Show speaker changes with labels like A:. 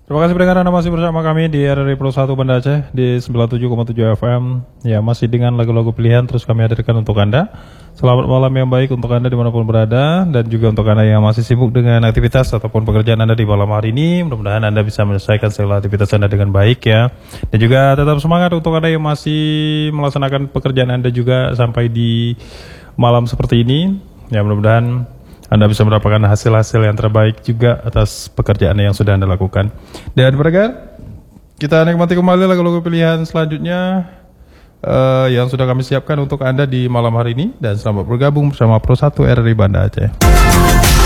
A: Terima kasih pendengar, Anda masih bersama kami di RRI Pro 1 Banda Aceh di 97,7 FM. Ya, masih dengan lagu-lagu pilihan terus kami hadirkan untuk Anda. Selamat malam yang baik untuk Anda dimanapun berada, dan juga untuk Anda yang masih sibuk dengan aktivitas ataupun pekerjaan Anda di malam hari ini. Mudah-mudahan Anda bisa menyelesaikan segala aktivitas Anda dengan baik ya. Dan juga tetap semangat untuk Anda yang masih melaksanakan pekerjaan Anda juga sampai di malam seperti ini. Ya, mudah-mudahan Anda bisa mendapatkan hasil-hasil yang terbaik juga atas pekerjaan yang sudah Anda lakukan. Dan pendengar, kita nikmati kembali lagu-lagu pilihan selanjutnya yang sudah kami siapkan untuk Anda di malam hari ini. Dan selamat bergabung bersama Pro 1 RRI Banda Aceh.